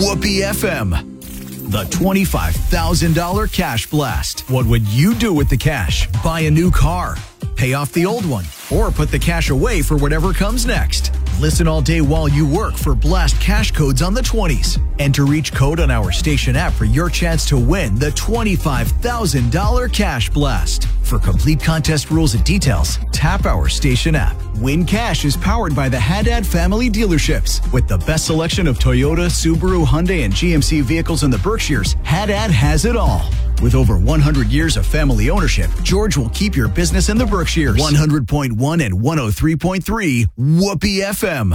Whoopee FM. The $25,000 Cash Blast. What would you do with the cash? Buy a new car, pay off the old one, or put the cash away for whatever comes next. Listen all day while you work for Blast cash codes on the 20s. Enter each code on our station app for your chance to win the $25,000 Cash Blast. For complete contest rules and details, tap our station app. Win Cash is powered by the Haddad Family Dealerships. With the best selection of Toyota, Subaru, Hyundai, and GMC vehicles in the Berkshires, Haddad has it all. With over 100 years of family ownership, George will keep your business in the Berkshires. 100.1 and 103.3 Whoopee FM.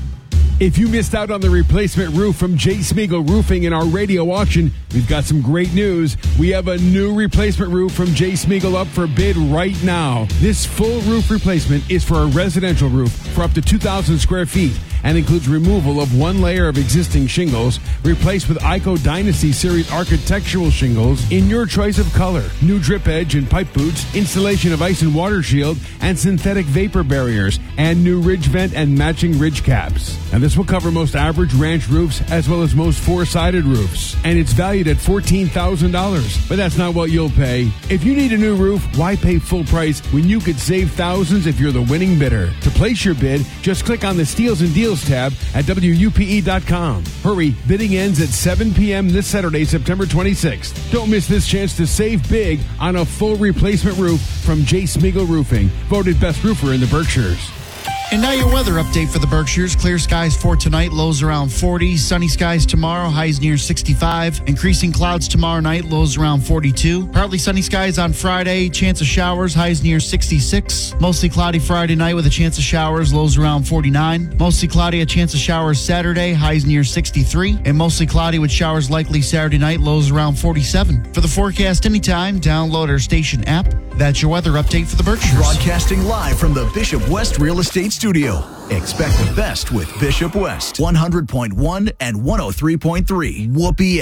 If you missed out on the replacement roof from J. Smeagol Roofing in our radio auction, we've got some great news. We have a new replacement roof from J. Smeagol up for bid right now. This full roof replacement is for a residential roof for up to 2,000 square feet and includes removal of one layer of existing shingles, replaced with ICO Dynasty Series architectural shingles in your choice of color, new drip edge and pipe boots, installation of ice and water shield, and synthetic vapor barriers, and new ridge vent and matching ridge caps. And this will cover most average ranch roofs as well as most four-sided roofs. And it's valued at $14,000. But that's not what you'll pay. If you need a new roof, why pay full price when you could save thousands if you're the winning bidder? To place your bid, just click on the Steals and Deals tab at WUPE.com. Hurry, bidding ends at 7 p.m. this Saturday, September 26th. Don't miss this chance to save big on a full replacement roof from J. Smeagol Roofing, voted best roofer in the Berkshires. And now your weather update for the Berkshires. Clear skies for tonight, lows around 40. Sunny skies tomorrow, highs near 65. Increasing clouds tomorrow night, lows around 42. Partly sunny skies on Friday, chance of showers, highs near 66. Mostly cloudy Friday night with a chance of showers, lows around 49. Mostly cloudy, a chance of showers Saturday, highs near 63. And mostly cloudy with showers likely Saturday night, lows around 47. For the forecast anytime, download our station app. That's your weather update for the Berkshires. Broadcasting live from the Bishop West Real Estate Studio. Expect the best with Bishop West. 100.1 and 103.3 Whoopee